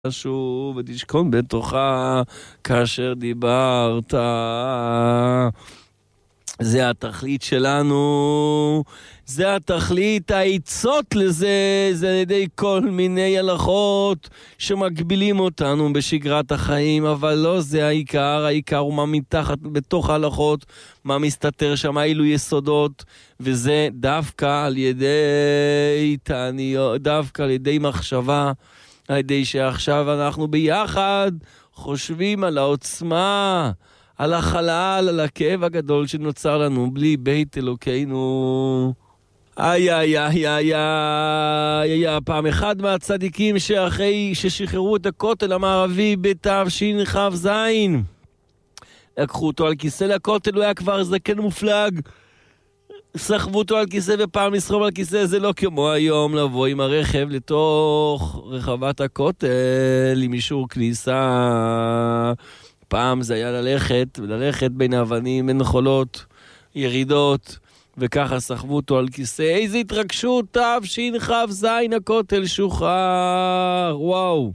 שוב ותשכון בתוכה כאשר דיברת. זה התכלית שלנו, זה התכלית, העצות לזה, זה על ידי כל מיני הלכות שמגבילים אותנו בשגרת החיים, אבל לא זה העיקר, העיקר הוא מה מתחת בתוך ההלכות, מה מסתתר שם, אילו יסודות, וזה דווקא על ידי תעניות, דווקא על ידי מחשבה, על ידי שעכשיו אנחנו ביחד חושבים על העוצמה, על החלל, על הכאב הגדול שנוצר לנו בלי בית אלוקינו. פעם אחד מהצדיקים שאחרי ששחררו את הכותל המערבי בתשכ"ז, לקחו אותו על כיסא לכותל, הוא היה כבר זקן מופלג, סחבו אותו על כיסא, ופעם לסחוב על כיסא זה לא כמו היום לבוא עם הרכב לתוך רחבת הכותל עם אישור כניסה. פעם זה היה ללכת בין האבנים, בין חולות, ירידות, וככה סחבו אותו על כיסא. איזה התרגשות, תשכ"ז, הכותל שוחרר, וואו.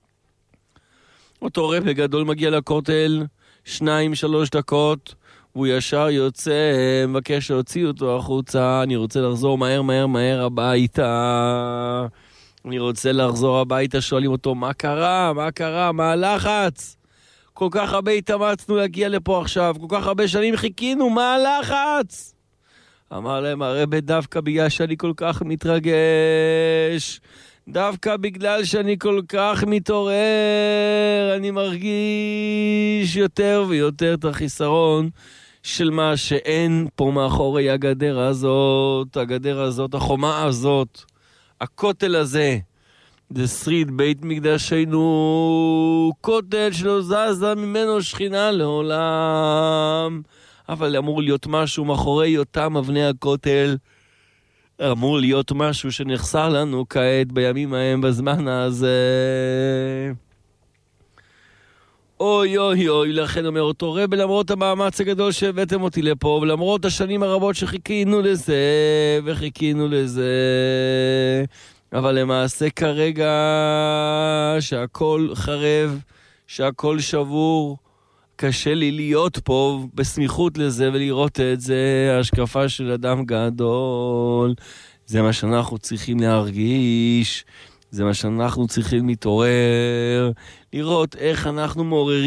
אותו רב גדול מגיע לכותל, 2-3 דקות, הוא ישר יוצא, מבקש להוציא אותו החוצה, אני רוצה לחזור מהר הביתה. אני רוצה לחזור הביתה, שואלים אותו, מה קרה? מה הלחץ? כל כך הרבה התאמצנו להגיע לפה עכשיו, כל כך הרבה שנים חיכינו, מה הלחץ? אמר להם הרב, דווקא בגלל שאני כל כך מתרגש, דווקא בגלל שאני כל כך מתעורר, אני מרגיש יותר ויותר את החיסרון של מה שאין פה מאחורי הגדר הזאת, החומה הזאת, הכותל הזה. זה שריד בית מקדשנו, כותל שלא זזה ממנו שכינה לעולם. אבל אמור להיות משהו מאחורי אותם אבני הכותל, אמור להיות משהו שנחסר לנו כעת בימים ההם, בזמן הזה. אוי, לכן אומר אותו רב, למרות המאמץ הגדול שהבאתם אותי לפה, ולמרות השנים הרבות שחיכינו לזה, אבל למעשה כרגע שהכל חרב, שהכל שבור, קשה לי להיות פה בסמיכות לזה ולראות את זה, ההשקפה של אדם גדול. זה מה שאנחנו צריכים להרגיש, זה מה שאנחנו צריכים להתעורר, לראות איך אנחנו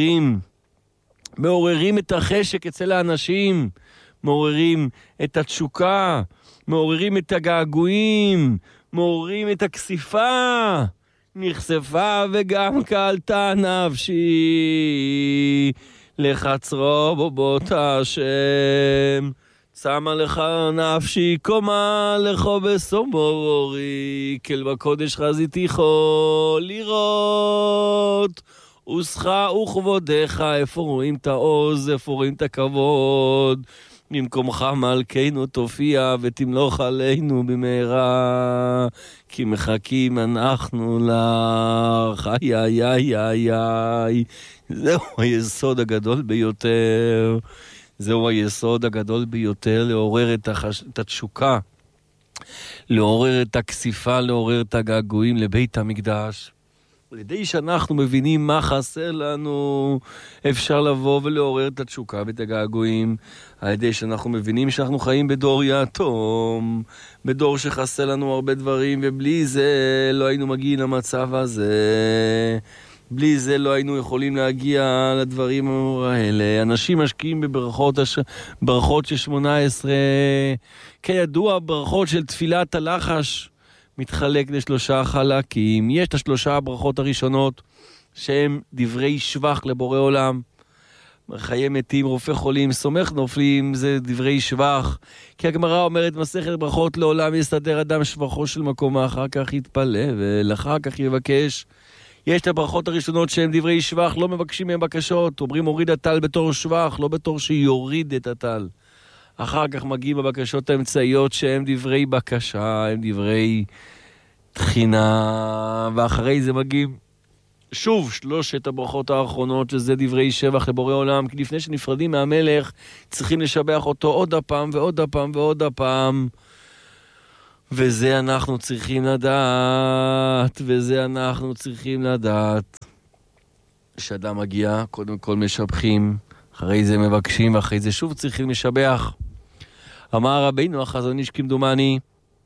מעוררים את החשק אצל האנשים, מעוררים את התשוקה, מעוררים את הגעגועים, מעוררים את הכסיפה, נחשפה וגם קלטה נפשי, לחצרו בות השם, שמה לך נפשי קומה לכו בסומורי, כל בקודש חזיתיכו לראות, ושך וכבודך, איפה רואים את העוז, איפה רואים את הכבוד, במקומך מלכנו תופיע ותמלוך עלינו במהרה, כי מחכים אנחנו לך. זהו היסוד הגדול ביותר, לעורר את התשוקה, לעורר את הכסיפה, לעורר את הגעגועים לבית המקדש. על ידי שאנחנו מבינים מה חסר לנו, אפשר לבוא ולעורר את התשוקה ואת הגעגועים. על ידי שאנחנו מבינים שאנחנו חיים בדור יתום, בדור שחסר לנו הרבה דברים, ובלי זה לא היינו מגיעים למצב הזה. בלי זה לא היינו יכולים להגיע לדברים האלה. אנשים משקיעים בברכות של 18, כידוע, ברכות של תפילת הלחש מתחלק ל3 חלקים. יש את 3 הברכות הראשונות שהם דברי שבח לבורא עולם, חיי מתים, רופא חולים, סומך נופלים, זה דברי שבח. כי הגמרא אומרת, מסכת ברכות לעולם יסתדר אדם שבחו של מקום, אחר כך יתפלא ואחר כך יבקש. יש את הברכות הראשונות שהם דברי שבח, לא מבקשים מהם בקשות, אומרים הוריד הטל בתור שבח, לא בתור שיוריד את הטל. אחר כך מגיעים הבקשות האמצעיות שהם דברי בקשה, הם דברי תחינה, ואחרי זה מגיעים שוב 3 הברכות האחרונות, שזה דברי שבח לבורא עולם, כי לפני שנפרדים מהמלך צריכים לשבח אותו עוד הפעם ועוד הפעם ועוד הפעם. וזה אנחנו צריכים לדעת, וזה אנחנו צריכים לדעת. כשאדם מגיע, קודם כל משבחים, אחרי זה מבקשים, ואחרי זה שוב צריכים לשבח. אמר רבינו החזון איש כמדומני,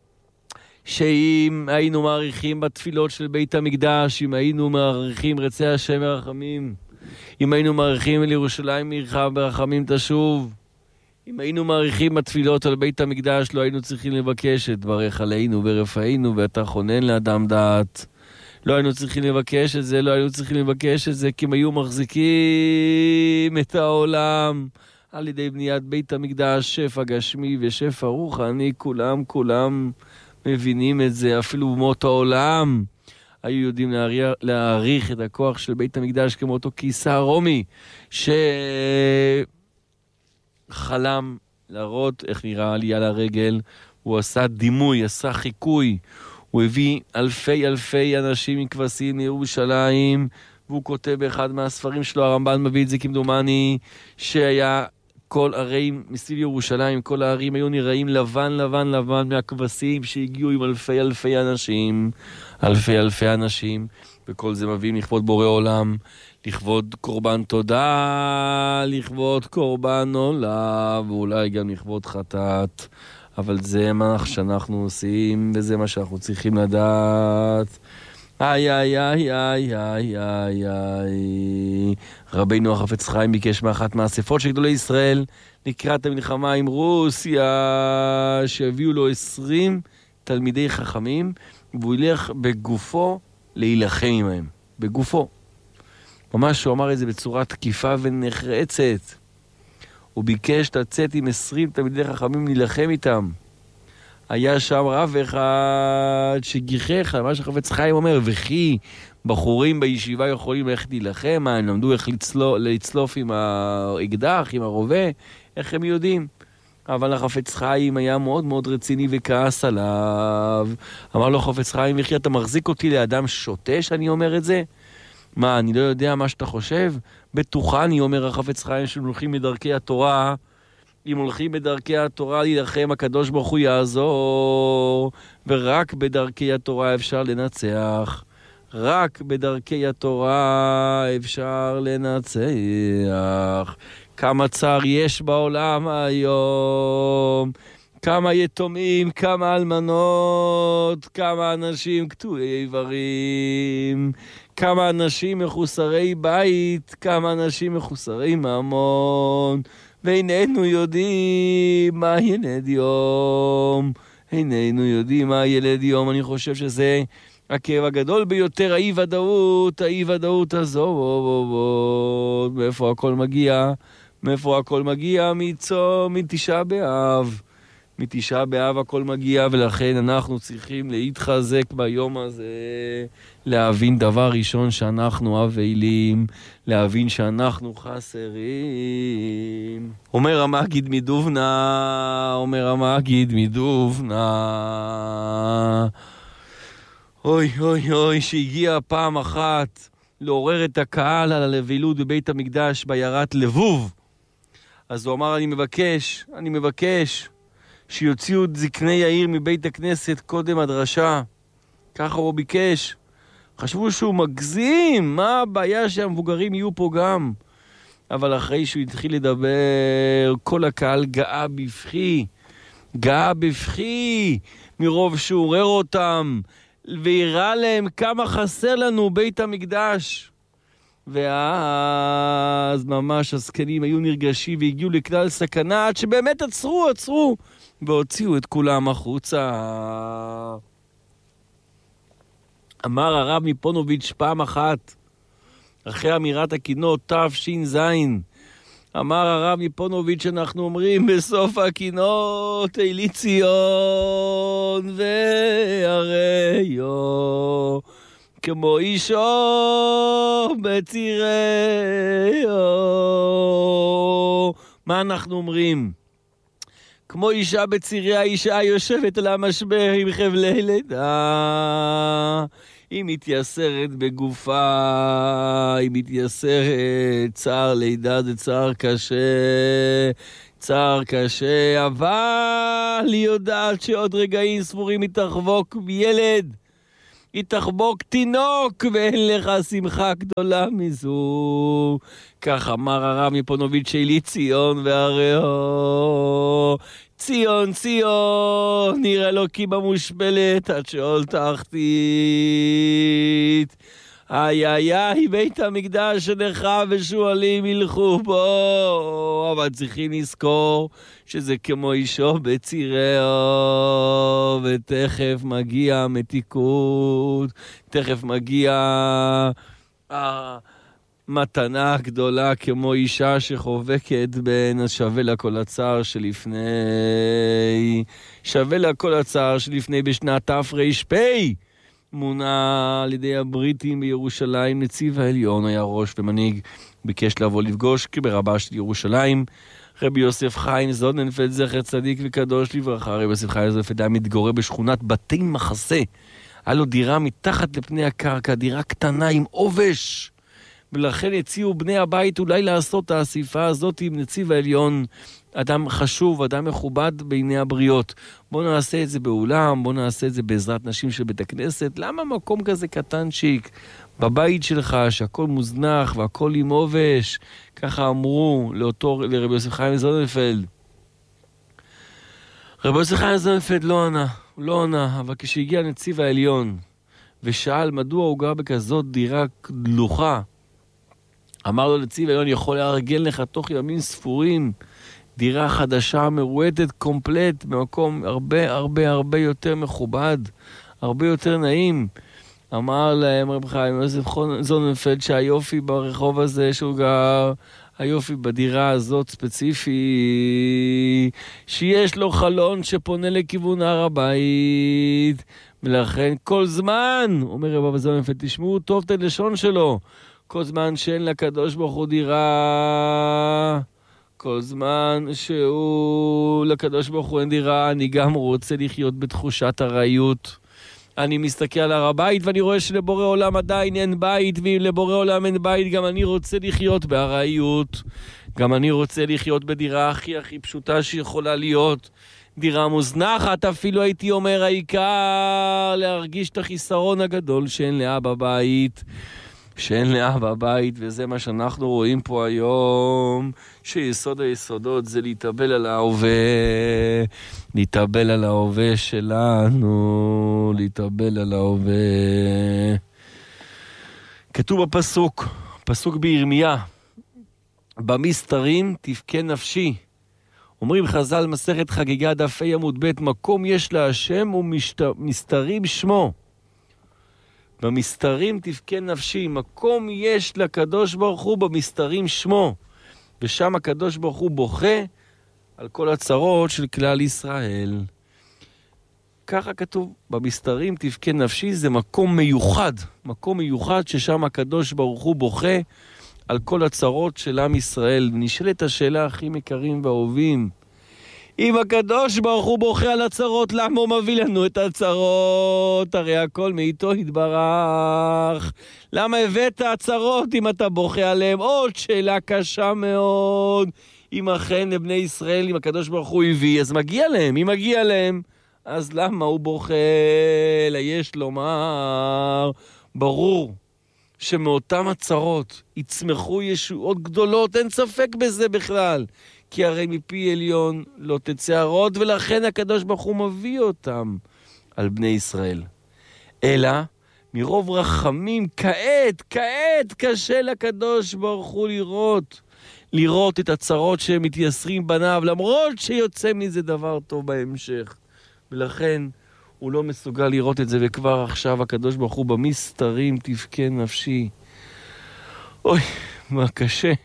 שאם היינו מעריכים בתפילות של בית המקדש, אם היינו מעריכים רצי השם ורחמים, אם היינו מעריכים אל ירושלים עירך ברחמים תשוב, אם היינו מעריכים בתפילות על בית המקדש, לא היינו צריכים לבקש את ברך עלינו ורפאינו ואתה חונן לאדם דעת. לא היינו צריכים לבקש את זה, לא היינו צריכים לבקש את זה, כי הם היו מחזיקים את העולם על ידי בניית בית המקדש, שפע גשמי ושפע רוחני, כולם מבינים את זה, אפילו אומות העולם היו יודעים להעריך את הכוח של בית המקדש כמו אותו קיסר רומי, שחלם להראות איך נראה עלייה לרגל, הוא עשה דימוי, עשה חיקוי, הוא הביא אלפי אנשים עם כבשים מירושלים, והוא כותב באחד מהספרים שלו, הרמב"ן מביא את זה כמדומני, שהיה כל ערים מסביב ירושלים, כל הערים היו נראים לבן מהכבשים שהגיעו עם אלפי אנשים, וכל זה מביאים לכבוד בורא עולם, לכבוד קורבן תודה, לכבוד קורבן עולה, ואולי גם לכבוד חטאת. אבל זה מה שאנחנו עושים, וזה מה שאנחנו צריכים לדעת. רבינו החפץ חיים ביקש מאחת מהאספות של גדולי ישראל לקראת המלחמה עם רוסיה, שהביאו לו 20 תלמידי חכמים, והוא ילך בגופו להילחם עמהם. בגופו. ממש הוא אמר את זה בצורה תקיפה ונחרצת. הוא ביקש לצאת עם 20 תלמידי חכמים להילחם איתם. היה שם רב אחד שגיחך, מה שחפץ חיים אומר, וכי בחורים בישיבה יכולים ללכת להילחם, הם למדו איך לצלוף עם האקדח, עם הרובה, איך הם יודעים? אבל החפץ חיים היה מאוד מאוד רציני וכעס עליו. אמר לו חפץ חיים, וכי אתה מחזיק אותי לאדם שוטה שאני אומר את זה? מה, אני לא יודע מה שאתה חושב? בטוחני, אומר החפץ חיים, שהם הולכים בדרכי התורה. אם הולכים בדרכי התורה להילחם, הקדוש ברוך הוא יעזור, ורק בדרכי התורה אפשר לנצח. רק בדרכי התורה אפשר לנצח. כמה צער יש בעולם היום, כמה יתומים, כמה אלמנות, כמה אנשים קטועי איברים, כמה אנשים מחוסרי בית, כמה אנשים מחוסרי ממון, ואיננו יודעים מה ילד יום. איננו יודעים מה ילד יום. אני חושב שזה הכאב הגדול ביותר, האי-ודאות הזאת. מאיפה הכל מגיע? מאיפה הכל מגיע? מתשעה באב. מתשעה באב הכל מגיע, ולכן אנחנו צריכים להתחזק ביום הזה, להבין דבר ראשון שאנחנו אבלים, להבין שאנחנו חסרים. אומר המגיד מדובנה, אוי, שהגיע פעם אחת לעורר את הקהל על הלבילות בבית המקדש בעיירת לבוב. אז הוא אמר, אני מבקש שיוציאו את זקני העיר מבית הכנסת קודם הדרשה. ככה הוא ביקש. חשבו שהוא מגזים, מה הבעיה שהמבוגרים יהיו פה גם? אבל אחרי שהוא התחיל לדבר, כל הקהל גאה בבכי, מרוב שהוא עורר אותם, והראה להם כמה חסר לנו בית המקדש. ואז ממש הזקנים היו נרגשים והגיעו לכלל סכנה, עד שבאמת עצרו והוציאו את כולם החוצה. אמר הרב מפונוביץ' פעם אחת, אחרי אמירת הקינות תש"ז, אמר הרב מפונוביץ', אנחנו אומרים בסוף הקינות, אלי ציון והריו, כמו אישו בציריו. מה אנחנו אומרים? כמו אישה בציריה, אישה יושבת על המשבר עם חבלי לידה. היא מתייסרת בגופה, היא מתייסרת, צער לידה זה צער קשה, צער קשה, אבל היא יודעת שעוד רגעים ספורים היא תחבוק ילד, היא תחבוק תינוק, ואין לך שמחה גדולה מזו. כך אמר הרב מפונוביץ' אלי ציון והריאו. ציון ציון, נראה אלוקים המושפלת עד שאול תחתית. איי איי איי, בית המקדש שנחרב ושועלים ילכו בו, אבל צריכים לזכור שזה כמו אישו בצירהו, ותכף מגיע המתיקות, תכף מגיע המתנה הגדולה כמו אישה שחובקת בן, אז שווה לה כל הצער שלפני, שווה לה כל הצער שלפני בשנת תר"פ. מונה על ידי הבריטים בירושלים, נציב העליון היה ראש ומנהיג, ביקש לבוא לפגוש ברבה של ירושלים, רבי יוסף חיים זוננפלד זכר צדיק וקדוש לברכה. רבי יוסף חיים זוננפלד היה מתגורר בשכונת בתי מחסה, היה לו דירה מתחת לפני הקרקע, דירה קטנה עם עובש, ולכן הציעו בני הבית אולי לעשות את האסיפה הזאת עם נציב העליון, אדם חשוב, אדם מכובד בעיני הבריות. בוא נעשה את זה באולם, בוא נעשה את זה בעזרת נשים של בית הכנסת. למה מקום כזה קטנצ'יק בבית שלך, שהכל מוזנח והכל עם עובש? ככה אמרו לרבי יוסף חיים זוננפלד. רבי יוסף חיים זוננפלד לא ענה, אבל כשהגיע נציב העליון ושאל מדוע הוא גר בכזאת דירה דלוחה, אמר לו נציב העליון, יכול לארגן לך תוך ימים ספורים דירה חדשה מרועטת קומפלט במקום הרבה יותר מכובד, הרבה יותר נעים. אמר להם רב חיים יוסף זוננפלד שהיופי ברחוב הזה שהוא גר, היופי בדירה הזאת ספציפי, שיש לו חלון שפונה לכיוון הר הבית, ולכן כל זמן, אומר רב זוננפלד, תשמעו טוב את הלשון שלו, כל זמן שאין לקדוש ברוך הוא דירה, כל זמן שהוא לקדוש ברוך הוא אין דירה, אני גם רוצה לחיות בתחושת הרעיות. אני מסתכל על הר הבית ואני רואה שלבורא עולם עדיין אין בית, ואם לבורא עולם אין בית, גם אני רוצה לחיות בהרעיות. גם אני רוצה לחיות בדירה הכי פשוטה שיכולה להיות. דירה מוזנחת, אפילו הייתי אומר, העיקר להרגיש את החיסרון הגדול שאין לאבא בית. שאין לאבא בית, וזה מה שאנחנו רואים פה היום, שיסוד היסודות זה להתאבל על ההווה, להתאבל על ההווה שלנו, להתאבל על ההווה. כתוב בפסוק, פסוק בירמיה, במסתרים תבכה נפשי. אומרים חז"ל מסכת חגיגה דף ה' עמוד ב', מקום יש להשם ומסתרים שמו. במסתרים תבכה נפשי, מקום יש לקדוש ברוך הוא במסתרים שמו, ושם הקדוש ברוך הוא בוכה על כל הצרות של כלל ישראל. ככה כתוב, במסתרים תבכה נפשי, זה מקום מיוחד ששם הקדוש ברוך הוא בוכה על כל הצרות של עם ישראל. נשאלת השאלה, אחים יקרים ואהובים, אם הקדוש ברוך הוא בוכה על הצרות, למה הוא מביא לנו את הצרות? הרי הכל מאיתו יתברך. למה הבאת הצרות אם אתה בוכה עליהם? עוד שאלה קשה מאוד. אם אכן לבני ישראל, אם הקדוש ברוך הוא הביא, אז מגיע להם. אם מגיע להם, אז למה הוא בוכה? אלא יש לומר, ברור שמאותם הצרות יצמחו ישועות גדולות, אין ספק בזה בכלל. כי הרי מפי עליון לא תצא הרעות, ולכן הקדוש ברוך הוא מביא אותם על בני ישראל. אלא מרוב רחמים כעת קשה לקדוש ברוך הוא לראות את הצרות שהם מתייסרים בניו, למרות שיוצא מזה דבר טוב בהמשך. ולכן הוא לא מסוגל לראות את זה, וכבר עכשיו הקדוש ברוך הוא במסתרים תבכה נפשי. אוי, מה קשה.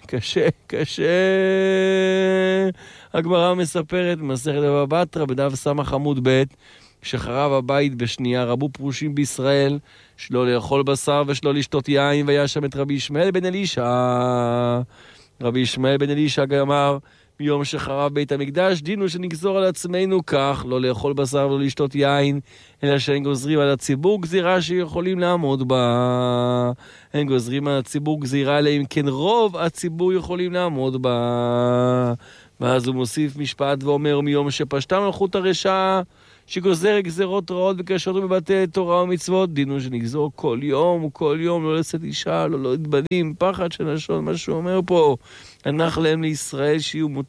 הגמרא מספרת במסכת בבא בתרא בדף סמך עמוד ב', שחרב הבית בשנייה, רבו פרושים בישראל שלא לאכול בשר ושלא לשתות יין, והיה שם את רבי ישמעאל בן אלישע. רבי ישמעאל בן אלישע אמר, ביום שחרב בית המקדש דינו שנגזור על עצמנו כך, לא לאכול בשר ולא לשתות יין, אלא שאין גוזרים על הציבור גזירה שיכולים לעמוד בה. אין גוזרים על הציבור גזירה, אלא אם כן רוב הציבור יכולים לעמוד בה. ואז הוא מוסיף משפט ואומר, מיום שפשטה מלכות הרשע, שגוזר גזרות רעות וקשות ובבטל תורה ומצוות, דינו שנגזור כל יום, לא לשאת אישה, לא להתבנים, פחד של לשון, מה שהוא אומר פה, הנח להם לישראל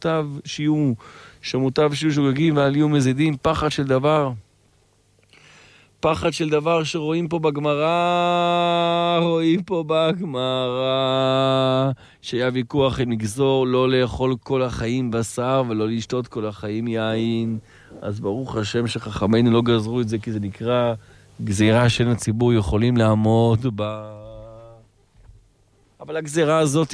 שמוטב שיהיו שוגגים ועל יהיו מזידים, פחד של דבר שרואים פה בגמרא, שהיה ויכוח אם נגזור לא לאכול כל החיים בשר ולא לשתות כל החיים יין. אז ברוך השם שחכמינו לא גזרו את זה, כי זה נקרא גזירה שאין הציבור יכולים לעמוד בה. אבל הגזירה הזאת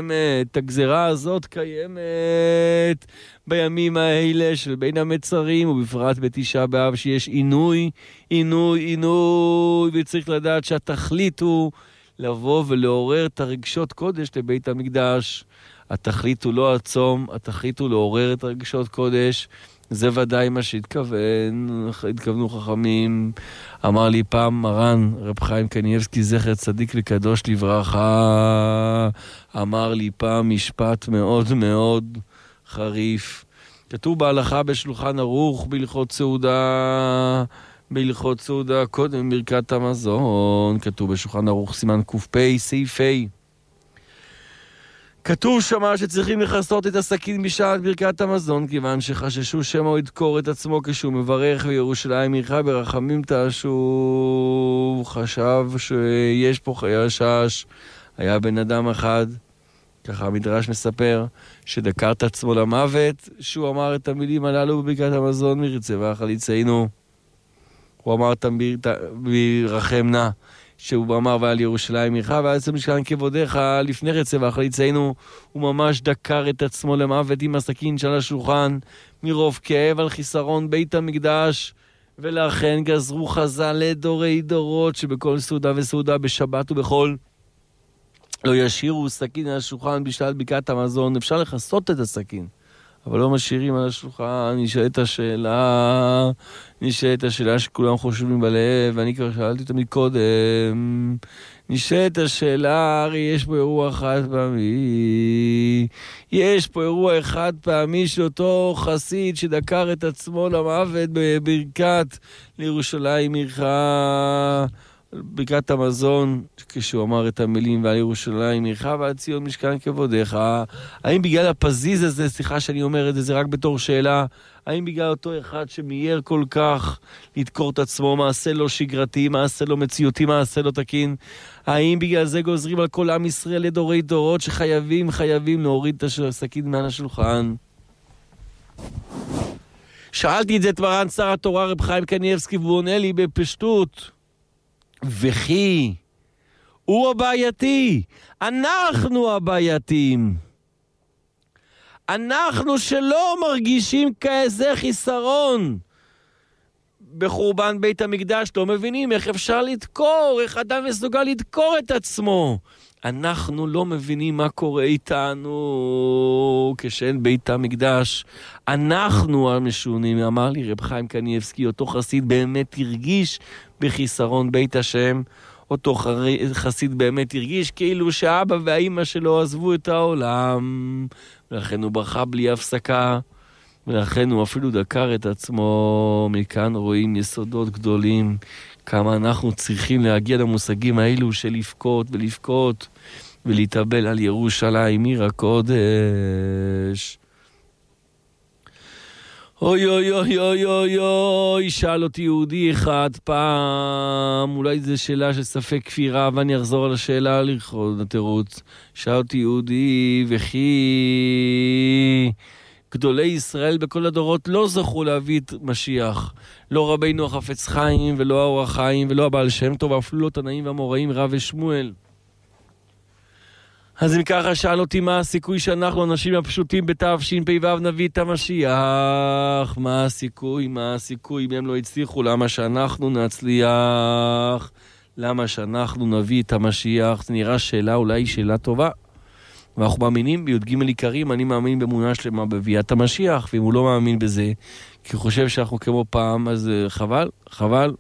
קיימת בימים האלה של בין המצרים, ובפרט בתשעה באב שיש עינוי, וצריך לדעת שהתכלית הוא לבוא ולעורר את הרגשות קודש לבית המקדש. התכלית הוא לא הצום, התכלית הוא לעורר את הרגשות קודש. זה ודאי מה שהתכוונו חכמים. אמר לי פעם מרן רב חיים קניאבסקי זכר צדיק וקדוש לברכה, אמר לי פעם משפט מאוד מאוד חריף. כתוב בהלכה בשולחן ערוך בהלכות סעודה קודם ברכת המזון, כתוב בשולחן ערוך סימן ק"פ סעיף ה', כתוב שמה שצריכים לכסות את הסכין בשעת ברכת המזון, כיוון שחששו שמא הוא ידקור את עצמו כשהוא מברך וירושלים עירך ברחמים תשוב. חשב שיש פה חשש. היה בן אדם אחד, ככה המדרש מספר, שדקר את עצמו למוות, שהוא אמר את המילים הללו בברכת המזון, מרצה והחליצנו. הוא אמר את ברחם נא, שהוא אמר ועל ירושלים עירך ועל משכן כבודיך, לפני רצה והחליצנו. הוא ממש דקר את עצמו למוות עם הסכין של השולחן, מרוב כאב על חיסרון בית המקדש. ולכן גזרו חז"ל לדורי דורות שבכל סעודה וסעודה, בשבת ובחול, לא ישאירו סכין על השולחן בשעת ברכת המזון. אפשר לכסות את הסכין, אבל לא משאירים על השולחן. נשאלת השאלה שכולם חושבים בלב, ואני כבר שאלתי אותה מקודם. נשאלת השאלה, הרי יש פה אירוע חד פעמי, של אותו חסיד שדקר את עצמו למוות בברכת לירושלים עירך, ברכת המזון, כשהוא אמר את המילים ועל ירושלים עירך ועל ציון משכן כבודיך. האם בגלל הפזיז הזה, סליחה שאני אומר את זה, זה רק בתור שאלה, האם בגלל אותו אחד שמייר כל כך לדקור את עצמו, מעשה לא שגרתי, מעשה לא מציאותי, מעשה לא תקין, האם בגלל זה גוזרים על כל עם ישראל לדורי דורות שחייבים להוריד את הסכין מעל השולחן? שאלתי את זה את מרן שר התורה רב חיים קניאבסקי, והוא עונה לי בפשטות, וכי הוא הבעייתי, אנחנו הבעייתיים, אנחנו שלא מרגישים כזה חיסרון בחורבן בית המקדש, לא מבינים איך אפשר לדקור, איך אדם מסוגל לדקור את עצמו. אנחנו לא מבינים מה קורה איתנו כשאין בית המקדש. אנחנו המשונים. אמר לי רב חיים קניאבסקי, אותו חסיד באמת הרגיש בחיסרון בית השם. אותו חסיד באמת הרגיש כאילו שאבא והאמא שלו עזבו את העולם, ולכן הוא ברכה בלי הפסקה, ולכן הוא אפילו דקר את עצמו. מכאן רואים יסודות גדולים, כמה אנחנו צריכים להגיע למושגים האלו של לבכות ולהתאבל על ירושלים עיר הקודש. אוי, שאל אותי יהודי אחד פעם, אולי זו שאלה של ספק כפירה, ואני אחזור על השאלה לכבוד התירוץ. שאל אותי יהודי, וכי גדולי ישראל בכל הדורות לא זכו להביא את משיח. לא רבינו החפץ חיים, ולא האור החיים, ולא הבעל שם טוב, אפילו לא תנאים והמוראים רב ושמואל. אז אם ככה שאל אותי מה הסיכוי שאנחנו אנשים הפשוטים בתשפ"ו נביא את המשיח. מה הסיכוי אם הם לא הצליחו? למה שאנחנו נצליח? למה שאנחנו נביא את המשיח? זה נראה שאלה, אולי שאלה טובה. ואנחנו מאמינים בי"ג עיקרים, אני מאמין באמונה שלמה בביאת המשיח, ואם הוא לא מאמין בזה, כי הוא חושב שאנחנו כמו פעם, אז חבל.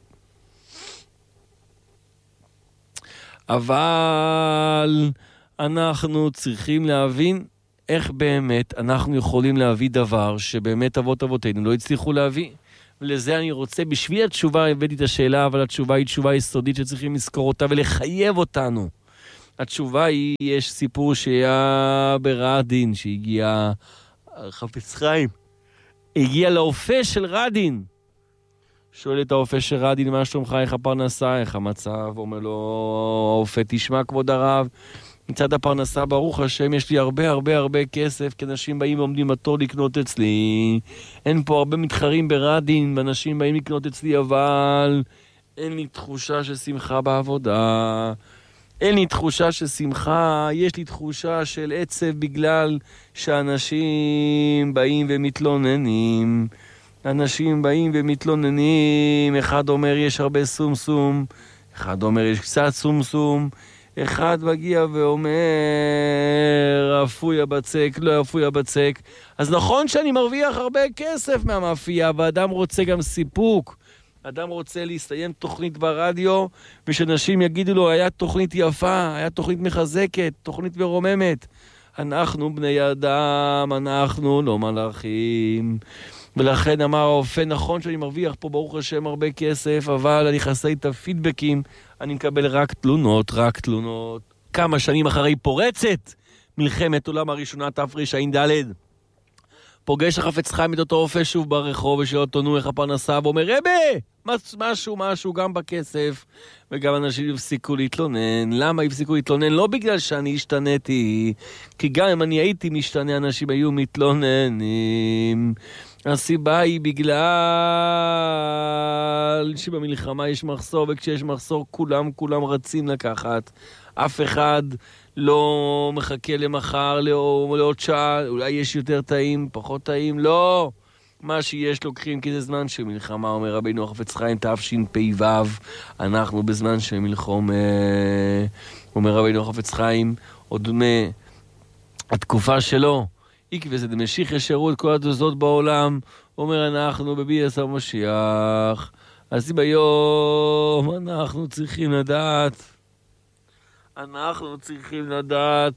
אבל אנחנו צריכים להבין איך באמת אנחנו יכולים להביא דבר שבאמת אבות אבותינו לא הצליחו להביא. ולזה אני רוצה, בשביל התשובה הבאתי את השאלה, אבל התשובה היא תשובה יסודית שצריכים לזכור אותה ולחייב אותנו. התשובה היא, יש סיפור שהיה ברדין, שהגיע חפץ חיים, הגיע לאופה של רדין. שואל את האופה של רדין, מה שלומך, איך הפרנסה, איך המצב? אומר לו, האופה, תשמע כבוד הרב, מצד הפרנסה, ברוך השם, יש לי הרבה הרבה הרבה כסף, כי אנשים באים ועומדים בתור לקנות אצלי. אין פה הרבה מתחרים ברדין, ואנשים באים לקנות אצלי, אבל אין לי תחושה של שמחה בעבודה. אין לי תחושה של שמחה, יש לי תחושה של עצב בגלל שאנשים באים ומתלוננים. אנשים באים ומתלוננים, אחד אומר יש הרבה סומסום, אחד אומר יש קצת סומסום, אחד מגיע ואומר אפוי הבצק, לא אפוי הבצק. אז נכון שאני מרוויח הרבה כסף מהמאפייה, ואדם רוצה גם סיפוק. אדם רוצה להסתיים תוכנית ברדיו, ושאנשים יגידו לו, היה תוכנית יפה, היה תוכנית מחזקת, תוכנית מרוממת. אנחנו בני אדם, אנחנו לא מלאכים. ולכן אמר האופה, נכון שאני מרוויח פה ברוך השם הרבה כסף, אבל אני חסר את הפידבקים, אני מקבל רק תלונות, רק תלונות. כמה שנים אחרי פורצת, מלחמת עולם הראשונה תרע"ד. פוגש החפץ חיים את אותו אופה שוב ברחוב, ושאל אותו נו איך הפרנסה, ואומר רבי, משהו גם בכסף, וגם אנשים הפסיקו להתלונן. למה הפסיקו להתלונן? לא בגלל שאני השתניתי, כי גם אם אני הייתי משתנה, אנשים היו מתלוננים. הסיבה היא בגלל שבמלחמה יש מחסור, וכשיש מחסור כולם רצים לקחת. אף אחד לא מחכה למחר, לעוד שעה, אולי יש יותר טעים, פחות טעים, לא. מה שיש לוקחים, כי זה זמן של מלחמה, אומר רבינו החפץ חיים תשפ"ו, אנחנו בזמן של מלחמה, אומר רבינו החפץ חיים, עוד התקופה שלו, עקבי זה דמשיח ישרות כל התזוזות בעולם, אומר אנחנו בביאת המשיח, אז ביום אנחנו צריכים לדעת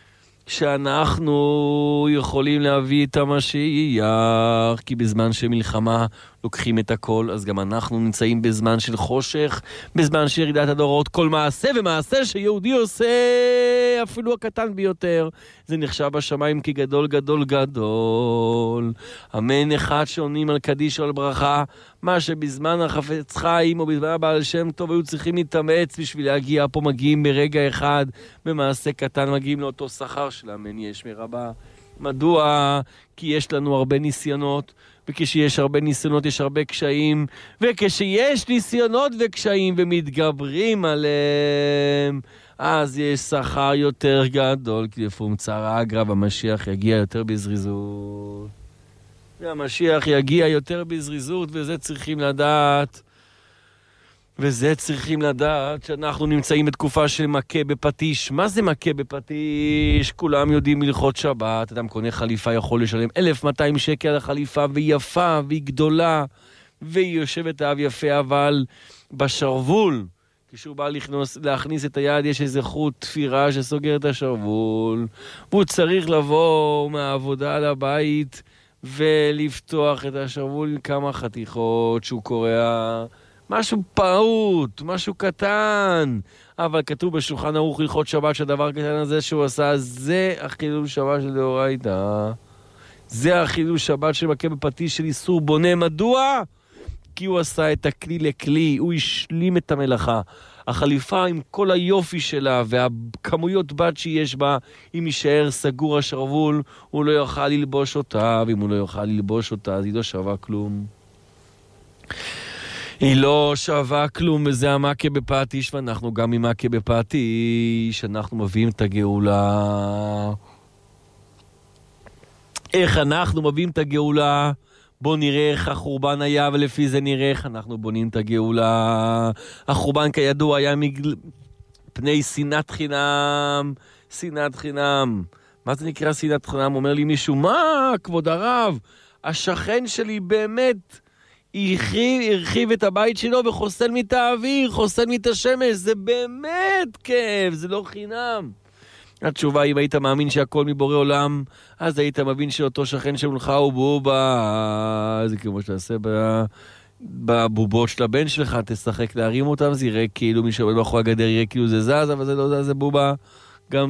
שאנחנו יכולים להביא את המשיח, כי בזמן של מלחמה לוקחים את הכל, אז גם אנחנו נמצאים בזמן של חושך, בזמן של ירידת הדורות. כל מעשה ומעשה שיהודי עושה, אפילו הקטן ביותר, זה נחשב בשמיים כגדול גדול גדול. אמן אחד שעונים על קדיש או על ברכה, מה שבזמן החפץ חיים או בזמן הבעל שם טוב היו צריכים להתאמץ בשביל להגיע פה, מגיעים ברגע אחד, במעשה קטן מגיעים לאותו שכר של אמן יש מרבה. מדוע? כי יש לנו הרבה ניסיונות, וכשיש הרבה ניסיונות יש הרבה קשיים, וכשיש ניסיונות וקשיים ומתגברים עליהם, אז יש שכר יותר גדול, כי לפעמים צער אגרא, והמשיח יגיע יותר בזריזות. והמשיח יגיע יותר בזריזות, וזה צריכים לדעת. שאנחנו נמצאים בתקופה של מכה בפטיש. מה זה מכה בפטיש? כולם יודעים מלכות שבת. אדם קונה חליפה יכול לשלם 1,200 שקל על החליפה, והיא יפה והיא גדולה, והיא יושבת אהב יפה, אבל בשרוול, כשהוא בא להכניס את היד, יש איזה חוט תפירה שסוגר את השרוול, והוא צריך לבוא מהעבודה לבית ולפתוח את השרוול עם כמה חתיכות שהוא קורא משהו פעוט, משהו קטן, אבל כתוב בשולחן ערוך הלכות שבת שהדבר הקטן הזה שהוא עשה, זה החילול שבת של דאורייתא. זה החילול שבת שמכה בפטיש של איסור בונה. מדוע? כי הוא עשה את הכלי לכלי, הוא השלים את המלאכה. החליפה עם כל היופי שלה והכמויות בד שיש בה, אם יישאר סגור השרוול, הוא לא יוכל ללבוש אותה, ואם הוא לא יוכל ללבוש אותה, אז היא לא שווה כלום. היא לא שווה כלום, וזה המכה בפטיש, ואנחנו גם עם מכה בפטיש, אנחנו מביאים את הגאולה. איך אנחנו מביאים את הגאולה? בוא נראה איך החורבן היה, ולפי זה נראה איך אנחנו בונים את הגאולה. החורבן כידוע היה פני שנאת חינם. שנאת חינם. מה זה נקרא שנאת חינם? אומר לי מישהו, מה כבוד הרב? השכן שלי באמת הרחיב את הבית שלו וחוסל מית האוויר, חוסל מית השמש. זה באמת כיף, זה לא חינם. התשובה, אם היית מאמין שהכל מבורא עולם, אז היית מבין שאותו שכן שמולך הוא בובה. זה כמו שתעשה בבובות של הבן שלך, תשחק להרים אותם, זה יראה כאילו מי שעומד מאחורי הגדר יראה כאילו זה זז, אבל זה לא זז, זה בובה. גם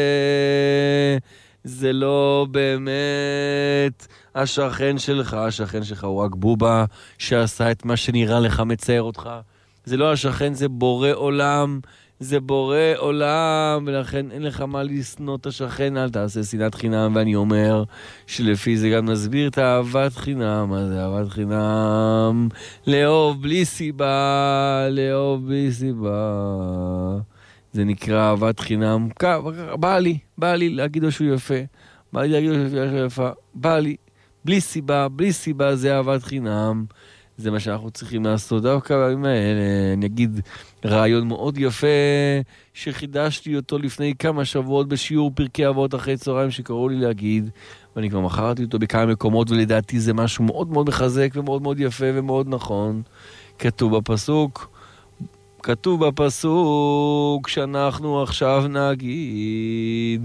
זה לא באמת השכן שלך הוא רק בובה שעשה את מה שנראה לך מצייר אותך. זה לא השכן, זה בורא עולם, ולכן אין לך מה לשנוא את השכן, אל תעשה שנאת חינם. ואני אומר שלפי זה גם נסביר את אהבת חינם. מה זה אהבת חינם? לאהוב בלי סיבה, זה נקרא אהבת חינם. בא לי להגיד לו שהוא יפה, בא לי, בלי סיבה, זה אהבת חינם. זה מה שאנחנו צריכים לעשות דווקא בימים האלה. אני אגיד רעיון מאוד יפה שחידשתי אותו לפני כמה שבועות בשיעור פרקי אבות אחרי צהריים שקראו לי להגיד, ואני כבר מכרתי אותו בכמה מקומות, ולדעתי זה משהו מאוד מאוד מחזק ומאוד מאוד יפה ומאוד נכון. כתוב בפסוק שאנחנו עכשיו נגיד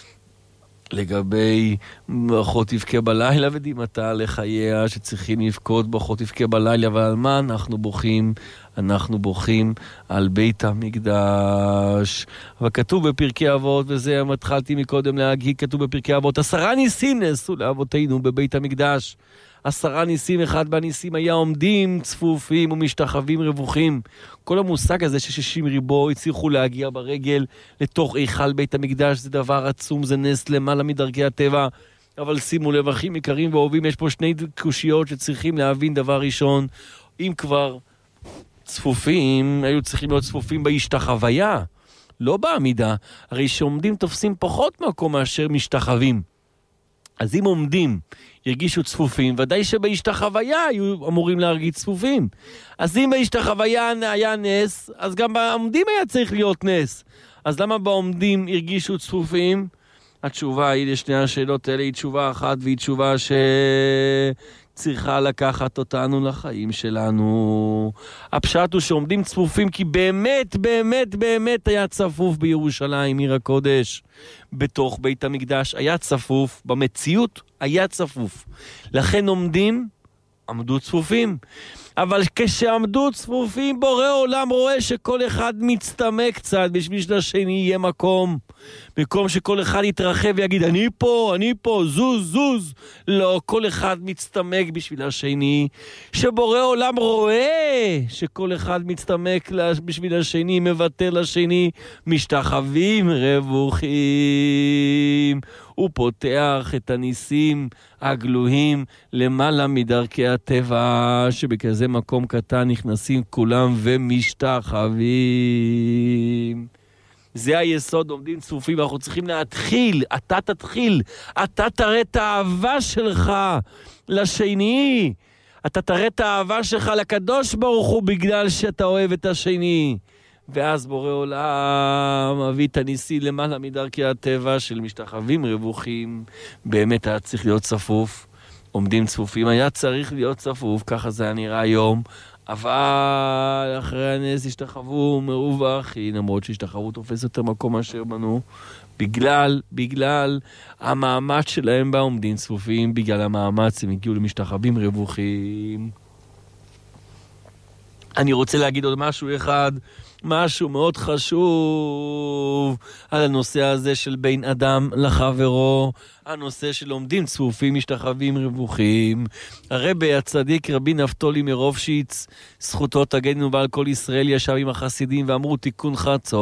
לגבי ברכות תבכה בלילה ודימתה לחייה, שצריכים לבכות ברכות תבכה בלילה. ועל מה אנחנו בוכים? אנחנו בוכים על בית המקדש. אבל כתוב בפרקי אבות, וזה התחלתי מקודם להגיד, כתוב בפרקי אבות, 10 ניסים נעשו לאבותינו בבית המקדש. 10 ניסים, אחד בניסים היה עומדים צפופים ומשתחווים רווחים. כל המושג הזה ש60 ריבו הצליחו להגיע ברגל לתוך היכל בית המקדש, זה דבר עצום, זה נס למעלה מדרכי הטבע. אבל שימו לב, אחים יקרים ואהובים, יש פה שני קושיות שצריכים להבין. דבר ראשון, אם כבר צפופים, היו צריכים להיות צפופים בהשתחוויה, לא בעמידה. הרי שעומדים תופסים פחות מקום מאשר משתחווים. אז אם עומדים ירגישו צפופים, ודאי שבהשתחוויה היו אמורים להרגיש צפופים. אז אם בהשתחוויה היה נס, אז גם בעומדים היה צריך להיות נס. אז למה בעומדים הרגישו צפופים? התשובה היא לשני השאלות האלה, היא תשובה אחת, והיא תשובה שצריכה לקחת אותנו לחיים שלנו. הפשט הוא שעומדים צפופים כי באמת היה צפוף בירושלים, עיר הקודש. בתוך בית המקדש היה צפוף, במציאות היה צפוף. לכן עמדו צפופים. אבל כשעמדו צפופים, בורא עולם רואה שכל אחד מצטמק קצת בשביל שלשני יהיה מקום שכל אחד יתרחב ויגיד אני פה, זוז. לא, כל אחד מצטמק בשביל השני. שבורא עולם רואה שכל אחד מצטמק בשביל השני, מבטא לשני, משתחווים רווחים. הוא פותח את הניסים הגלויים למעלה מדרכי הטבע, שבכזה מקום קטן נכנסים כולם ומשתחווים. זה היסוד, עומדים צפופים, אנחנו צריכים להתחיל, אתה תראה את האהבה שלך לשני, אתה תראה את האהבה שלך לקדוש ברוך הוא בגלל שאתה אוהב את השני. ואז בורא עולם מביא את הניסי למעלה מדרכי הטבע של משתחווים רווחים. באמת היה צריך להיות צפוף, עומדים צפופים, היה צריך להיות צפוף, ככה זה היה נראה היום. אבל אחרי הנס השתחוו מרווחים, למרות שהשתחוו תופס יותר מקום מאשר בנו, בגלל המאמץ שלהם בה עומדים צפופים, בגלל המאמץ הם הגיעו למשתחווים רווחים. אני רוצה להגיד עוד משהו אחד, משהו מאוד חשוב על הנושא הזה של בין אדם לחברו, הנושא של עומדים צפופים, משתחווים רווחים. הרבי הצדיק רבי נפתולי מרופשיץ, זכותו תגן ועל כל ישראל, ישב עם החסידים ואמרו תיקון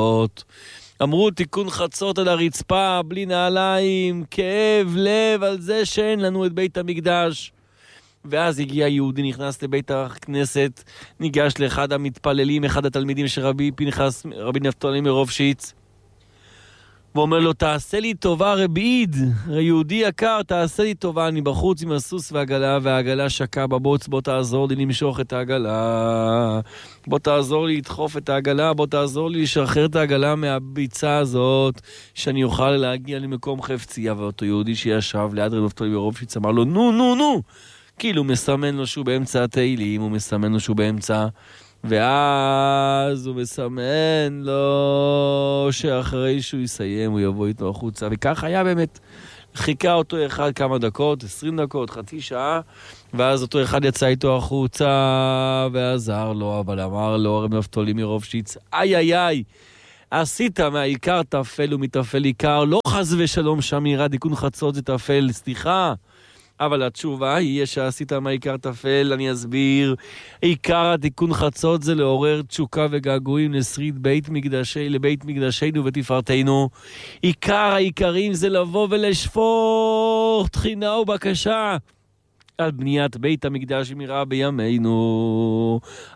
חצות על הרצפה, בלי נעליים, כאב לב על זה שאין לנו את בית המקדש. ואז הגיע יהודי, נכנס לבית הכנסת, ניגש לאחד המתפללים, אחד התלמידים של רבי נפתולי מרופשיץ, ואומר לו, תעשה לי טובה רביעיד, יהודי יקר, תעשה לי טובה, אני בחוץ עם הסוס והעגלה שקע בבוץ, בוא תעזור לי למשוך את העגלה, בוא תעזור לי לדחוף את העגלה, בוא תעזור לי לשחרר את העגלה מהביצה הזאת, שאני אוכל להגיע למקום חפצי. ואותו יהודי שישב ליד רבי נפתולי מרופשיץ אמר לו, נו, כאילו הוא מסמן לו שהוא באמצע התהילים, הוא מסמן לו שהוא באמצע ואז הוא מסמן לו שאחרי שהוא יסיים הוא יבוא איתו החוצה, וכך היה באמת. חיכה אותו אחד כמה דקות, 20 דקות, חצי שעה, ואז אותו אחד יצא איתו החוצה ועזר לו, אבל אמר לו הרב נפתולי מרופשיץ, איי איי איי, עשית מהעיקר תפל ומתפל עיקר, לא חס ושלום שם ירד תיקון חצות זה תפל, סליחה. אבל התשובה היא שעשית מהעיקר תפל, אני אסביר. עיקר התיקון חצות זה לעורר תשוקה וגעגועים לשריד לבית מקדשנו ותפארתנו. עיקר העיקרים זה לבוא ולשפוך תחינה ובקשה על בניית בית המקדש במהרה בימינו.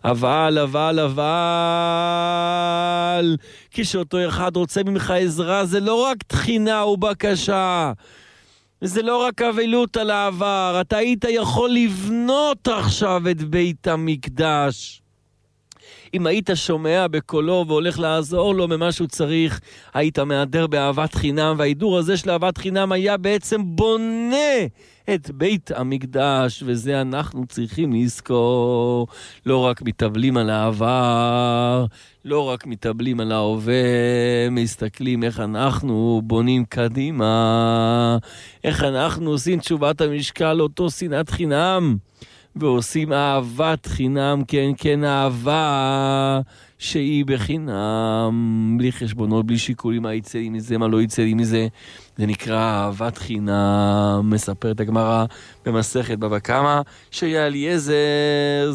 אבל כשאותו אחד רוצה ממך עזרה, זה לא רק תחינה ובקשה, זה לא רק אבלות על העבר, אתה היית יכול לבנות עכשיו את בית המקדש. אם היית שומע בקולו והולך לעזור לו ממה שהוא צריך, היית מהדר באהבת חינם, וההידור הזה של אהבת חינם היה בעצם בונה את בית המקדש, וזה אנחנו צריכים לזכור. לא רק מתאבלים על העבר, לא רק מתאבלים על ההווה, מסתכלים איך אנחנו בונים קדימה, איך אנחנו עושים תשובת המשקל, אותו שנאת חינם, ועושים אהבת חינם, כן, כן, אהבה שהיא בחינם, בלי חשבונות, בלי שיקולים, מה יצא לי מזה, מה לא יצא לי מזה. זה נקרא אהבת חינם. מספרת הגמרא במסכת בבא קמא, שהיה אליעזר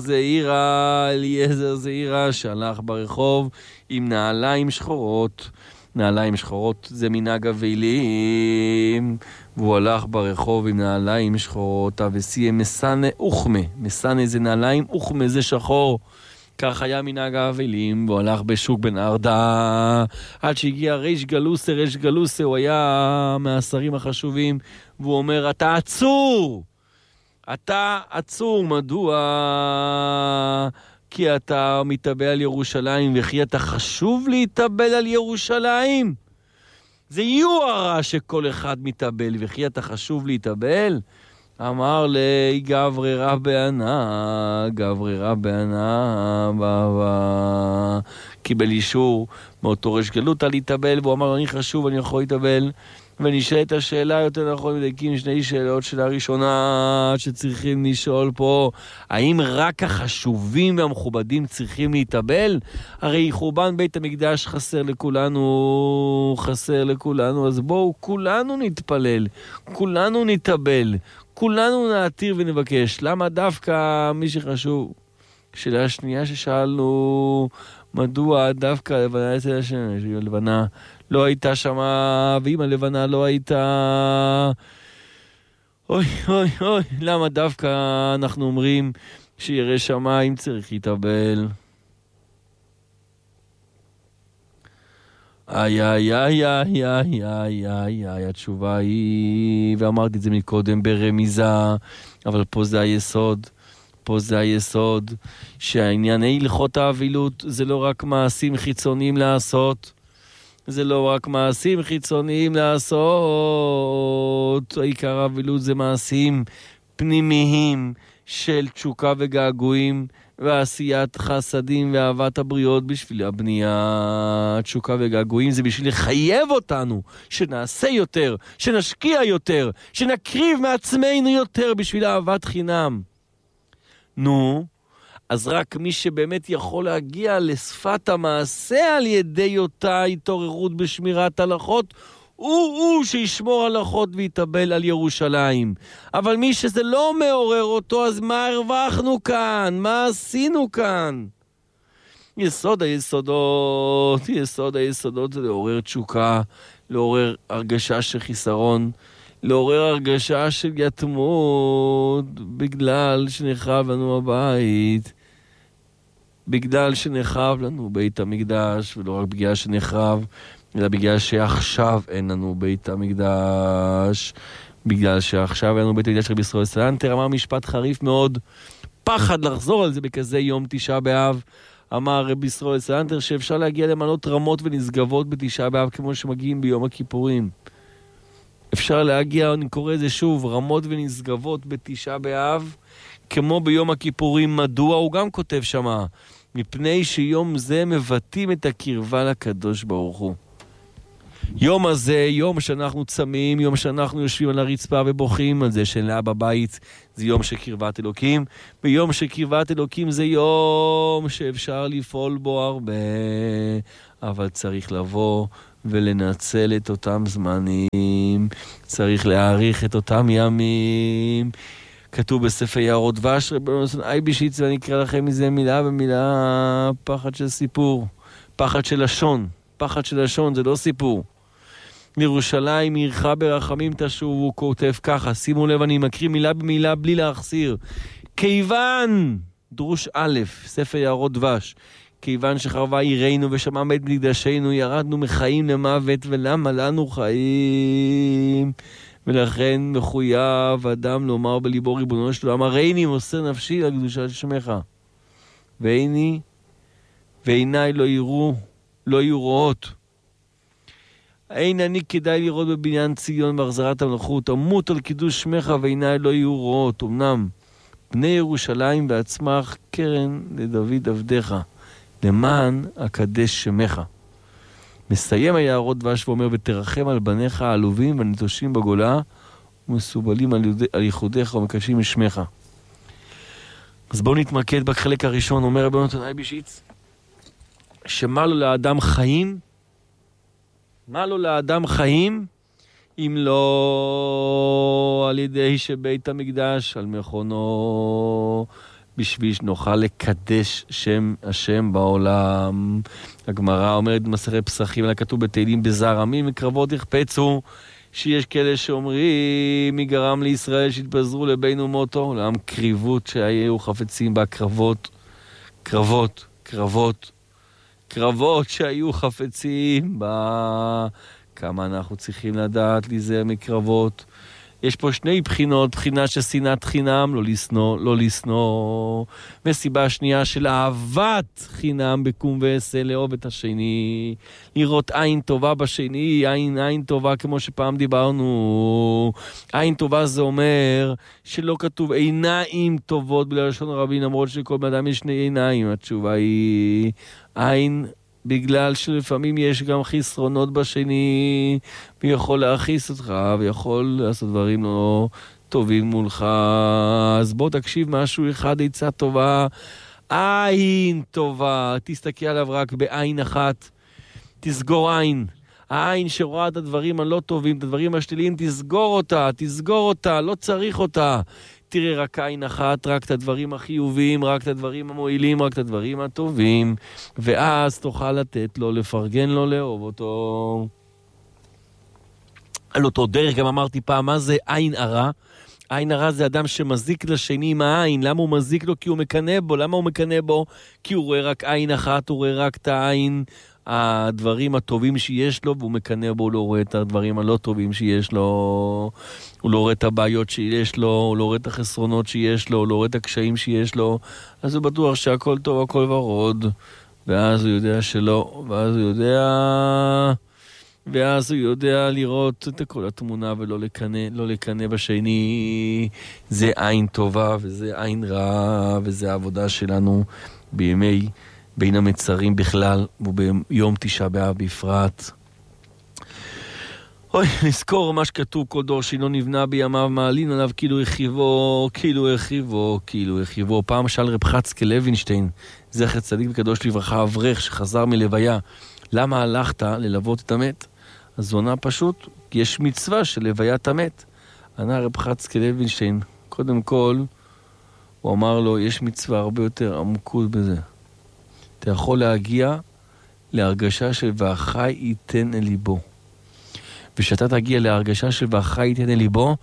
זעירא שהלך ברחוב עם נעליים שחורות. נעליים שחורות זה מנהג אבלים, והוא הלך ברחוב עם נעליים שחורות, וסיים מסנה אוחמה. מסנה זה נעליים, אוחמה זה שחור. כך היה מנהג האבלים, והוא הלך בשוק בן ארדה, עד שהגיע ריש גלוסה, הוא היה מהשרים החשובים, והוא אומר, אתה עצור, מדוע? כי אתה מתאבל על ירושלים, וכי אתה חשוב להתאבל על ירושלים? זה יוהרה שכל אחד מתאבל, וכי אתה חשוב להתאבל? אמר לי, גברי רב בענה, קיבל אישור מאותו ראש גלותא להתאבל, והוא אמר, אני חשוב, אני יכול להתאבל. ונשאלת השאלה, יותר נכון מדייקים שני שאלות. שאלה ראשונה שצריכים לשאול פה, האם רק החשובים והמכובדים צריכים להתאבל? הרי חורבן בית המקדש חסר לכולנו, אז בואו כולנו נתפלל, כולנו נתאבל, כולנו נעתיר ונבקש. למה דווקא מי שחשוב? שאלה שנייה ששאלנו, מדוע דווקא הלבנה אצל השמש? הלבנה לא הייתה שמה, ואם הלבנה לא הייתה, אוי, למה דווקא אנחנו אומרים שירא שמיים צריך להתאבל? התשובה היא, ואמרתי את זה מקודם ברמיזה, אבל פה זה היסוד, שהענייני הלכות האבילות זה לא רק מעשים חיצוניים לעשות, העיקר האבילות זה מעשים פנימיים של תשוקה וגעגועים, ועשיית חסדים ואהבת הבריות בשביל הבנייה. תשוקה וגעגועים זה בשביל לחייב אותנו שנעשה יותר, שנשקיע יותר, שנקריב מעצמנו יותר בשביל אהבת חינם. נו, אז רק מי שבאמת יכול להגיע לשפת המעשה על ידי אותה התעוררות בשמירת הלכות, הוא שישמור הלכות ויתאבל על ירושלים. אבל מי שזה לא מעורר אותו, אז מה הרווחנו כאן? מה עשינו כאן? יסוד היסודות זה לעורר תשוקה, לעורר הרגשה של חיסרון, לעורר הרגשה של יתמות, בגלל שנחרב לנו הבית, בגלל שנחרב לנו בית המקדש, ולא רק בגלל שנחרב, אלא בגלל שעכשיו אין לנו בית המקדש, בגלל שעכשיו אין לנו בית המקדש. רבי ישראל סלנטר אמר משפט חריף מאוד, פחד לחזור על זה בכזה יום תשעה באב. אמר רבי ישראל סלנטר שאפשר להגיע למנות רמות ונשגבות בתשעה באב כמו שמגיעים ביום הכיפורים. אפשר להגיע, אני קורא את זה שוב, רמות ונשגבות בתשעה באב כמו ביום הכיפורים. מדוע? הוא גם כותב שמה, מפני שיום זה מבטאים את הקרבה לקדוש ברוך הוא. יום הזה, יום שאנחנו צמים, יום שאנחנו יושבים על הרצפה ובוכים על זה שלה בבית, זה יום של קרבת אלוקים, ויום של קרבת אלוקים זה יום שאפשר לפעול בו הרבה, אבל צריך לבוא ולנצל את אותם זמנים, צריך להאריך את אותם ימים. כתוב בספר יערות דבש, רבי נתן אייבשיץ, ואני אקרא לכם מזה מילה במילה, פחד של סיפור, פחד של לשון. פחד של לשון זה לא סיפור. לירושלים עירך ברחמים תשוב, הוא כותב ככה, שימו לב, אני מקריא מילה במילה בלי להחסיר. כיוון, דרוש א', ספר יערות דבש, כיוון שחרבה עירנו ושמע מת מקדשנו, ירדנו מחיים למוות, ולמה לנו חיים? ולכן מחויב אדם לומר בליבו ריבונו של עולם, הריני מוסר נפשי לקדושת שמך. ועיניי לא יראו רואות. אין אני כדאי לראות בבניין ציון בהחזרת המלכות, אמות על קידוש שמך ועיניי לא יהיו רואות. אמנם בני ירושלים בעצמך קרן לדוד עבדך, למען אקדש שמך. מסיים היערות דבש ואומר, ותרחם על בניך העלובים והנטושים בגולה, ומסובלים על ייחודיך ומקשים משמך. אז בואו נתמקד בחלק הראשון. אומר רבי נתן אייבשיץ, שמה לו לאדם חיים? מה לו לאדם חיים? אם לא על ידי שבית המקדש על מכונו, בשביל שנוכל לקדש שם השם בעולם. הגמרא אומרת במסכת פסחים, אלא כתוב בתהילים, בזער עמים וקרבות יחפצו, שיש כאלה שאומרים מי גרם לישראל שהתפזרו לבין אומותו, לעם קריבות שהיו חפצים בה, קרבות שהיו חפצים בה. כמה אנחנו צריכים לדעת להיזהר מקרבות. יש פה שני בחינות, בחינה של שנאת חינם, לא לשנוא, וסיבה שנייה של אהבת חינם בקום ועשה, לאהוב את השני, לראות עין טובה בשני, עין טובה כמו שפעם דיברנו. עין טובה זה אומר שלא כתוב עיניים טובות בגלל לשון הרבים, למרות שלכל בן אדם יש שני עיניים. התשובה היא עין, בגלל שלפעמים יש גם חסרונות בשני, ויכול להכיס אותך, ויכול לעשות דברים לא טובים מולך. אז בוא תקשיב משהו אחד, עצה טובה, עין טובה, תסתכל עליו רק בעין אחת, תסגור עין. העין שרואה את הדברים הלא טובים, את הדברים השליליים, תסגור אותה, לא צריך אותה. תראה רק עין אחת, רק את הדברים החיוביים, רק את הדברים המועילים, רק את הדברים הטובים, ואז תוכל לתת לו, לפרגן לו, לאהוב אותו. על אותו דרך גם אמרתי פעם, מה זה עין הרע? עין הרע זה אדם שמזיק לשני עם העין. למה הוא מזיק לו? כי הוא מקנא בו. למה הוא מקנא בו? כי הוא רואה רק עין אחת, הוא רואה רק את העין, הדברים הטובים שיש לו, והוא מקנא בו, הוא לא רואה את הדברים הלא טובים שיש לו, הוא לא רואה את הבעיות שיש לו, הוא לא רואה את החסרונות שיש לו, הוא לא רואה את הקשיים שיש לו, אז הוא בטוח שהכל טוב, הכל ורוד, ואז הוא יודע שלא, ואז הוא יודע לראות את כל התמונה ולא לקנא בשני. זה עין טובה וזה עין רע, וזה העבודה שלנו בימי בין המצרים בכלל, וביום תשעה באב בפרט. נזכור מה שכתוב, כל דור שאינו נבנה בימיו מעלין עליו כאילו הרחיבו. פעם שאל רב חצקאל לוינשטיין, זכר צדיק וקדוש לברכה, אברך שחזר מלוויה, למה הלכת ללוות את המת? אז הוא ענה פשוט, כי יש מצווה של לוויית המת. ענה רב חצקאל לוינשטיין, קודם כל, הוא אמר לו, יש מצווה הרבה יותר עמוקות בזה. אתה יכול להגיע להרגשה של והחי ייתן אל ליבו. ושאתה תגיע להרגשה של והחי ייתן אל ליבו,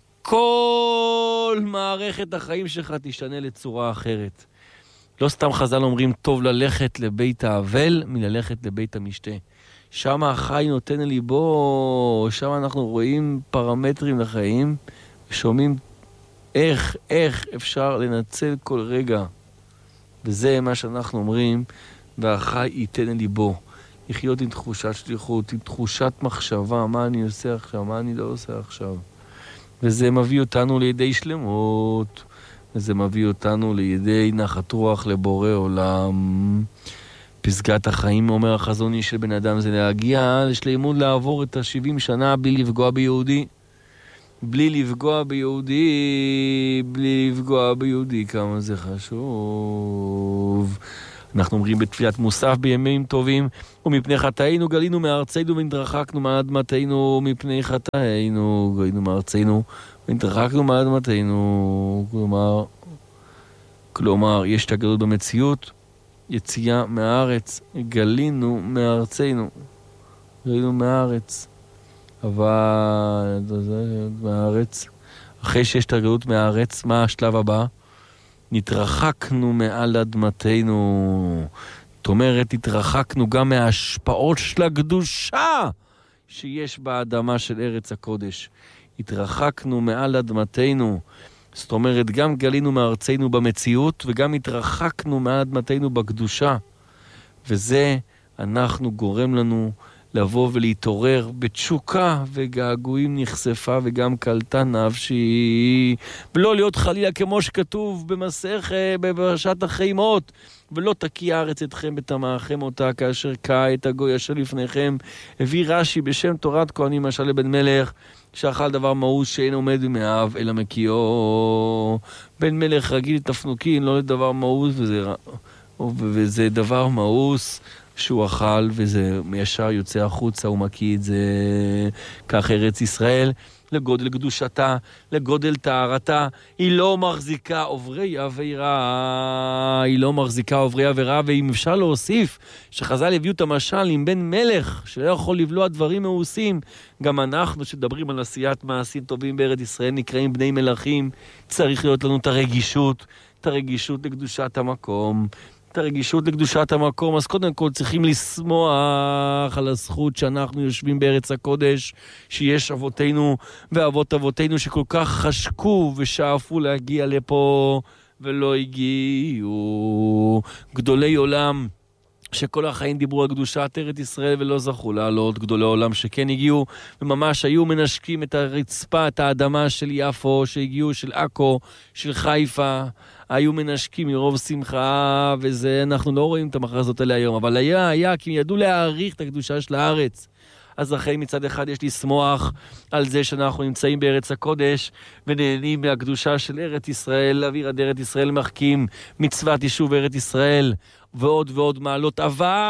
כל מערכת החיים שלך תשתנה לצורה אחרת. לא סתם חז"ל אומרים, טוב ללכת לבית האבל מללכת לבית המשתה. שם החי נותן אל ליבו, שם אנחנו רואים פרמטרים לחיים, ושומעים איך אפשר לנצל כל רגע. וזה מה שאנחנו אומרים, והחי ייתן אל ליבו. לחיות עם תחושת שליחות, עם תחושת מחשבה, מה אני עושה עכשיו, מה אני לא עושה עכשיו. וזה מביא אותנו לידי שלמות, וזה מביא אותנו לידי נחת רוח לבורא עולם. פסגת החיים, אומר החזון איש של בן אדם, זה להגיע לשלימות, לעבור את ה-70 שנה בלי לפגוע ביהודי. בלי לפגוע ביהודי, בלי לפגוע ביהודי, כמה זה חשוב. אנחנו אומרים בתפילת מוסף בימים טובים, ומפני חטאינו גלינו מארצנו ונתרחקנו מאדמתנו, מפני חטאינו גלינו מארצנו ונתרחקנו מאדמתנו. כלומר, יש את הגלות במציאות, יציאה מהארץ, גלינו מארצנו, גלינו מהארץ, אבל מהארץ, אחרי שיש את הגלות מהארץ, מה השלב הבא? נתרחקנו מעל אדמתנו. זאת אומרת, התרחקנו גם מההשפעות של הקדושה שיש באדמה של ארץ הקודש. התרחקנו מעל אדמתנו. זאת אומרת, גם גלינו מארצנו במציאות, וגם התרחקנו מעל אדמתנו בקדושה. וזה אנחנו גורם לנו לבוא ולהתעורר בתשוקה וגעגועים נחשפה וגם קלטה נפשי, ולא להיות חלילה כמו שכתוב במסכת בפרשת החיימות, ולא תקיא הארץ אתכם ותמאכם אותה כאשר קע את הגוי אשר לפניכם. הביא רש"י בשם תורת כהנים משל לבן מלך שאכל דבר מאוס שאין עומד במאיו אלא מקיאו. בן מלך רגיל תפנוקין, לא לדבר מאוס, וזה דבר מאוס שהוא אכל, וזה ישר יוצא החוצה, הוא מקיא את זה. כך ארץ ישראל, לגודל קדושתה, לגודל טהרתה, היא לא מחזיקה עוברי עבירה, היא לא מחזיקה עוברי עבירה. ואם אפשר להוסיף שחז"ל הביאו את המשל עם בן מלך שלא יכול לבלוע דברים מאוסים, גם אנחנו שדברים על עשיית מעשים טובים בארץ ישראל נקראים בני מלכים. צריך להיות לנו את הרגישות לקדושת המקום, את הרגישות לקדושת המקום. אז קודם כל צריכים לשמוח על הזכות שאנחנו יושבים בארץ הקודש, שיש אבותינו ואבות אבותינו שכל כך חשקו ושאפו להגיע לפה ולא הגיעו. גדולי עולם שכל החיים דיברו על קדושת ארץ ישראל ולא זכו לעלות, גדולי עולם שכן הגיעו וממש היו מנשקים את הרצפה, את האדמה של יפו, שהגיעו של עכו, של חיפה, היו מנשקים מרוב שמחה. וזה אנחנו לא רואים את המחרזות האלה היום, אבל היה כי ידעו להעריך את הקדושה של הארץ. אז אחרי מצד אחד יש לשמוח על זה שאנחנו נמצאים בארץ הקודש ונהנים מהקדושה של ארץ ישראל, אוויר עד ארץ ישראל מחכים מצוות יישוב ארץ ישראל ועוד ועוד מעלות.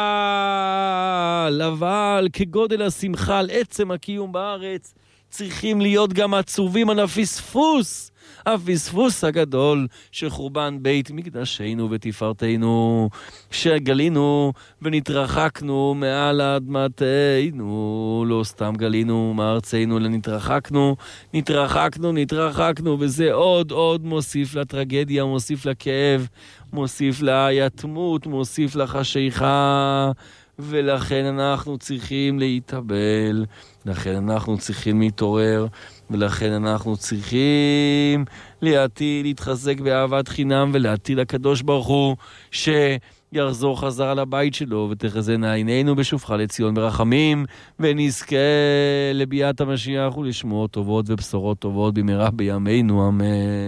אבל כגודל השמחה על עצם הקיום בארץ צריכים להיות גם עצובים על הפספוס הגדול של חורבן בית מקדשנו ותפארתנו, שגלינו ונתרחקנו מעל אדמתנו. לא סתם גלינו מארצנו, אלא נתרחקנו, וזה עוד מוסיף לטרגדיה, מוסיף לכאב, מוסיף ליתמות, מוסיף לחשיכה. ולכן אנחנו צריכים להתאבל, לכן אנחנו צריכים להתעורר, ולכן אנחנו צריכים להתחזק באהבת חינם ולהטיל לקדוש ברוך הוא שיחזור חזרה לבית שלו, ותחזינה עינינו בשובך לציון ברחמים, ונזכה לביאת המשיח ולשמוע טובות ובשורות טובות במהרה בימינו, אמן.